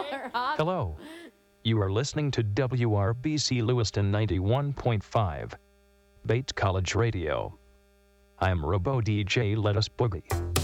Rob. Hello. You are listening to WRBC Lewiston 91.5, Bates College Radio. I'm Robo DJ Let Us Boogie.